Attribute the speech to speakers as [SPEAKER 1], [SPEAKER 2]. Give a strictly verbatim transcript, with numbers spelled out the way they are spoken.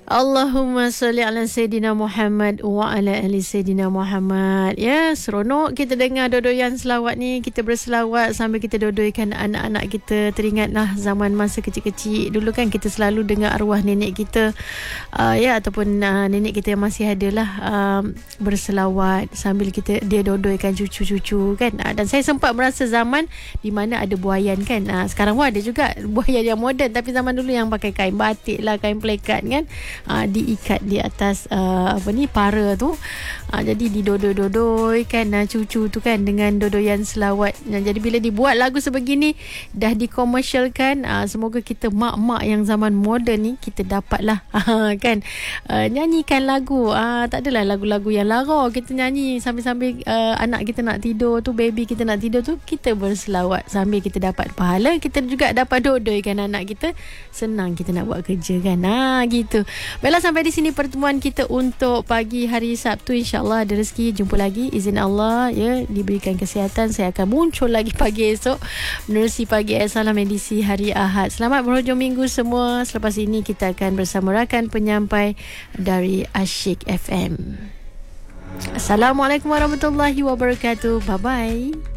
[SPEAKER 1] Allahumma salli ala Sayyidina Muhammad wa ala ali Sayyidina Muhammad. Ya, seronok kita dengar dodoyan selawat ni. Kita berselawat sambil kita dodoikan anak-anak kita. Teringatlah zaman masa kecil-kecil. Dulu kan kita selalu dengar arwah nenek kita, uh, ya, ataupun uh, nenek kita yang masih ada lah, uh, berselawat sambil kita dia dodoikan cucu-cucu kan. Uh, dan saya sempat merasa zaman di mana ada buayan kan. Uh, sekarang pun ada juga buayan yang moden, tapi zaman dulu yang pakai kain batik lah, kain pelekat kan. Uh, diikat di atas uh, apa ni, para tu. Uh, jadi didodoi-dodoi kan uh, cucu tu kan dengan dodoyan selawat. Uh, jadi bila dibuat lagu sebegini dah dikomersialkan, uh, semoga kita mak-mak yang zaman moden ni kita dapatlah uh, kan uh, nyanyikan lagu. Uh, tak adalah lagu-lagu yang lara kita nyanyi sambil-sambil uh, anak kita nak tidur tu, baby kita nak tidur tu, kita berselawat sambil kita dapat pahala, kita juga dapat dodoikan anak kita. Senang kita nak buat kerja kan. Ha, gitu. Baiklah, sampai di sini pertemuan kita untuk pagi hari Sabtu. InsyaAllah ada rezeki jumpa lagi, izin Allah ya, diberikan kesihatan. Saya akan muncul lagi pagi esok menerusi Pagi Salam edisi hari Ahad. Selamat berhujung minggu semua. Selepas ini kita akan bersama rakan penyampai dari Asyik F M. Assalamualaikum warahmatullahi wabarakatuh. Bye bye.